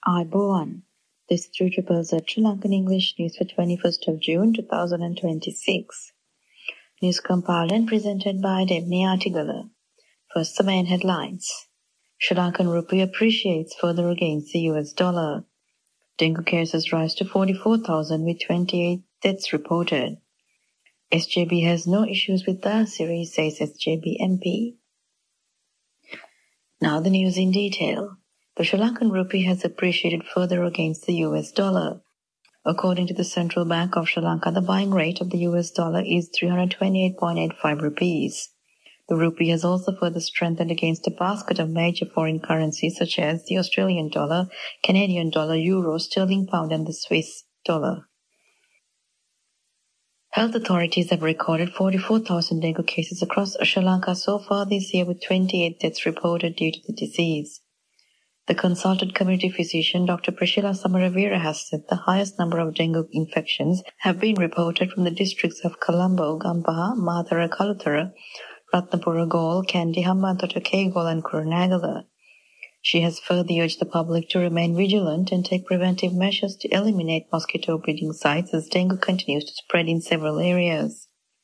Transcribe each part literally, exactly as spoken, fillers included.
Ayubowan. This is three triple Z Sri Lankan English News for twenty-first of June two thousand twenty-six. News compiled and presented by Debney Artigala. First, the main headlines. Sri Lankan rupee appreciates further against the U S dollar. Dengue cases rise to forty-four thousand with twenty-eight deaths reported. S J B has no issues with Dayasiri, says S J B M P. Now the news in detail. The Sri Lankan rupee has appreciated further against the U S dollar. According to the Central Bank of Sri Lanka, the buying rate of the U S dollar is three hundred twenty-eight point eight five rupees. The rupee has also further strengthened against a basket of major foreign currencies such as the Australian dollar, Canadian dollar, euro, sterling pound and the Swiss dollar. Health authorities have recorded forty-four thousand dengue cases across Sri Lanka so far this year, with twenty-eight deaths reported due to the disease. The consultant community physician, Doctor Prashila Samaravira, has said the highest number of dengue infections have been reported from the districts of Colombo, Gampaha, Mathara, Kalutara, Ratnapura, Galle, Kandy, Hambantota, Kegol and Kurunegala. She has further urged the public to remain vigilant and take preventive measures to eliminate mosquito breeding sites as dengue continues to spread in several areas.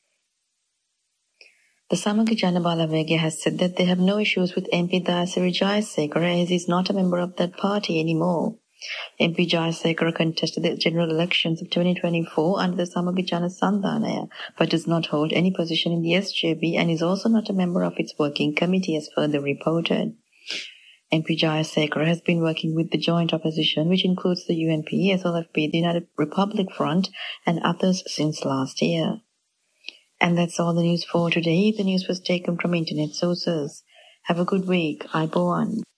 The Samaga Jana Balawega has said that they have no issues with M P Dayasiri Jayasekara as he is not a member of that party anymore. M P Jayasekara contested the general elections of twenty twenty-four under the Samaga Jana Sandhanaya, but does not hold any position in the S J B and is also not a member of its working committee, as further reported. M P Jayasekara has been working with the joint opposition, which includes the U N P, S L F P, the United Republic Front and others since last year. And that's all the news for today. The news was taken from internet sources. Have a good week. Ayubowan.